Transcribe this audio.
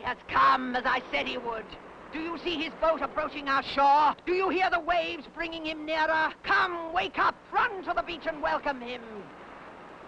has come, as I said he would. Do you see his boat approaching our shore? Do you hear the waves bringing him nearer? Come, wake up, run to the beach and welcome him.